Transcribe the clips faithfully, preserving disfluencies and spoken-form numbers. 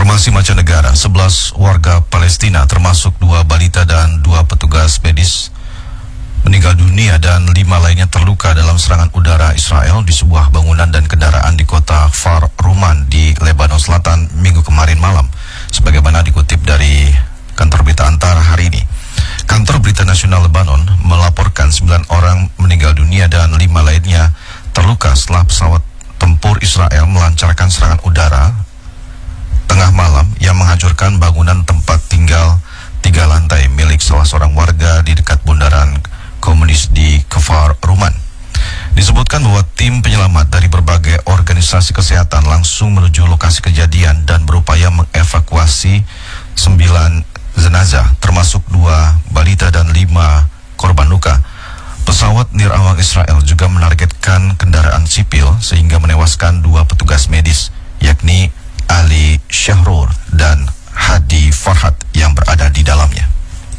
Informasi mancanegara, sebelas warga Palestina termasuk dua balita dan dua petugas medis meninggal dunia dan lima lainnya terluka dalam serangan udara Israel di sebuah bangunan dan kendaraan di kota Kfar Ruman di Lebanon Selatan minggu kemarin malam, sebagaimana dikutip dari kantor berita Antara hari ini. Kantor Berita Nasional Lebanon melaporkan sembilan orang meninggal dunia dan lima lainnya terluka setelah pesawat tempur Israel melancarkan serangan udara tengah malam yang menghancurkan bangunan tempat tinggal tiga lantai milik salah seorang warga di dekat bundaran komunis di Kfar Ruman. Disebutkan bahwa tim penyelamat dari berbagai organisasi kesehatan langsung menuju lokasi kejadian dan berupaya mengevakuasi sembilan jenazah, termasuk dua balita dan lima korban luka. Pesawat nirawak Israel juga menargetkan kendaraan sipil sehingga menewaskan dua petugas medis, yakni Ali Syahrur dan Hadi Farhat yang berada di dalamnya.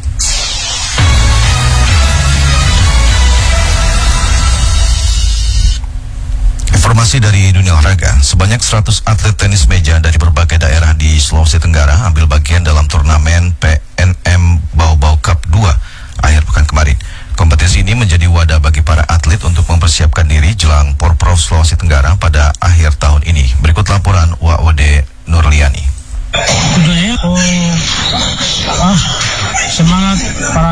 Informasi dari dunia olahraga, sebanyak seratus atlet tenis meja dari berbagai daerah di Sulawesi Tenggara ambil bagian dalam turnamen P N M Baobab Cup dua akhir pekan kemarin. Kompetisi ini menjadi wadah bagi para atlet untuk mempersiapkan diri jelang Porprov Sulawesi Tenggara pada akhir tahun ini. Berikut laporan W O D Nurliani. Tentunya oh, ah, semangat para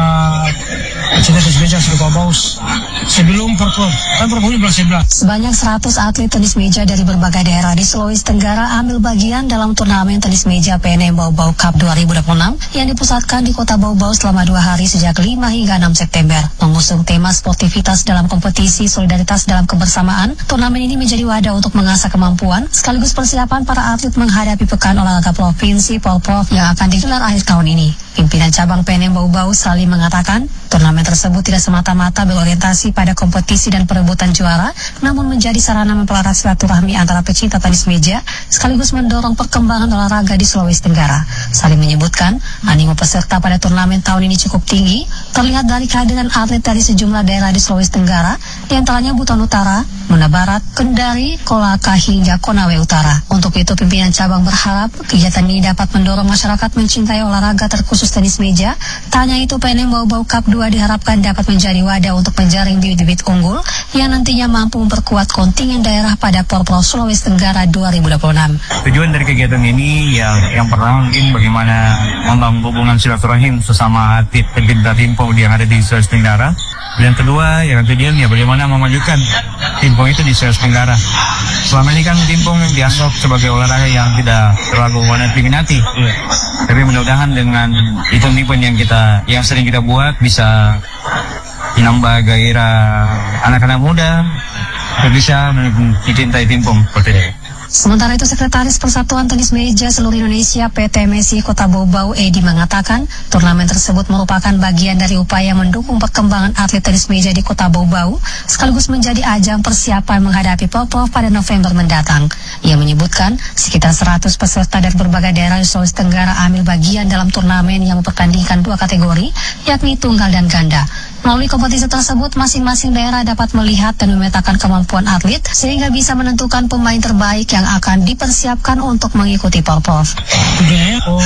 pecinta tenis meja Suku Baus sebelum Porprov, kan Porprov ini bulan sebelas. Sebanyak seratus atlet tenis meja dari berbagai daerah di Sulawesi Tenggara ambil bagian dalam turnamen tenis meja P N M Baobab Cup dua ribu dua puluh enam yang dipusatkan di kota Baobab selama dua hari sejak lima hingga enam September. Mengusung tema sportivitas dalam kompetisi solidaritas dalam kebersamaan, turnamen ini menjadi wadah untuk mengasah kemampuan sekaligus persiapan para atlet menghadapi pekan olahraga provinsi Porprov yang akan digelar akhir tahun ini. Pimpinan cabang P N M Baobab Salim mengatakan, turnamen tersebut tidak semata-mata berorientasi pada kompetisi dan perebutan juara, namun menjadi sarana mempererat silaturahmi antara pecinta tenis meja, sekaligus mendorong perkembangan olahraga di Sulawesi Tenggara. Salim menyebutkan, animo peserta pada turnamen tahun ini cukup tinggi, terlihat dari kehadiran atlet dari sejumlah daerah di Sulawesi Tenggara, di antaranya Buton Utara, Muna Barat, Kendari, Kolaka, hingga Konawe Utara. Untuk itu, pimpinan cabang berharap kegiatan ini dapat mendorong masyarakat mencintai olahraga terkhusus tenis meja. Tak hanya itu, P N M Baobab Cup dua diharapkan dapat menjadi wadah untuk menjaring bibit-bibit unggul yang nantinya mampu memperkuat kontingen daerah pada Porprov Sulawesi Tenggara dua ribu dua puluh enam. Tujuan dari kegiatan ini yang yang pertama mungkin bagaimana membangun hubungan silaturahim sesama atlet pecinta timpong yang ada di Sulawesi Tenggara. Dan kedua, yang tujuan ya bagaimana memajukan timpong itu di Sulawesi Tenggara. Selama ini kan timpong dianggap sebagai olahraga yang tidak terlalu banyak diminati. Yeah. Tapi mudah-mudahan dengan event-event yang kita yang sering kita buat bisa menambah gairah anak-anak muda untuk bisa mencintai timpong seperti ini. Sementara itu, Sekretaris Persatuan Tenis Meja Seluruh Indonesia P T M S I Kota Baobab Edi mengatakan, turnamen tersebut merupakan bagian dari upaya mendukung perkembangan atlet tenis meja di Kota Baobab, sekaligus menjadi ajang persiapan menghadapi Porprov pada November mendatang. Ia menyebutkan, sekitar seratus peserta dari berbagai daerah di Sulawesi Tenggara ambil bagian dalam turnamen yang mempertandingkan dua kategori, yakni tunggal dan ganda. Melalui kompetisi tersebut, masing-masing daerah dapat melihat dan memetakan kemampuan atlet sehingga bisa menentukan pemain terbaik yang akan dipersiapkan untuk mengikuti Porprov. Tentunya oh,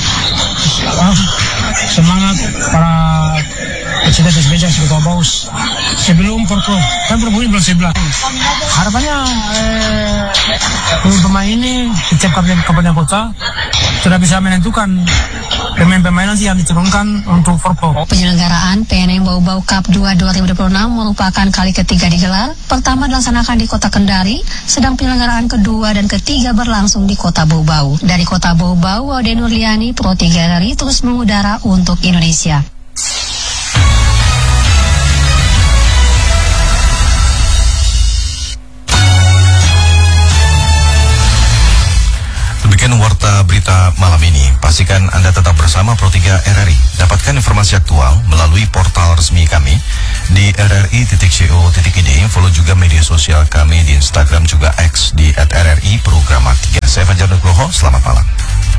ah, semangat para pecinta tenis meja Suku Baus sebelum Porprov, kan Porprov ini bulan sebelas. Harapannya eh, pemain ini setiap kabupaten kota sudah bisa menentukan pemain-pemain nanti yang diturunkan untuk Porprov. Penyelenggaraan P N M Baobab Cup dua dua ribu dua puluh enam merupakan kali ketiga digelar. Pertama dilaksanakan di Kota Kendari, sedang penyelenggaraan kedua dan ketiga berlangsung di Kota Baobab. Dari Kota Baobab, W O D Nurliani, Pro tiga R R I terus mengudara untuk Indonesia. Demikian warta berita malam ini. Pastikan Anda tetap bersama Pro tiga R R I. Dapatkan informasi aktual melalui portal resmi kami di r r i titik co titik i d. Follow juga media sosial kami di Instagram juga X di at r r i Programa tiga. Saya Fajar Nugroho, selamat malam.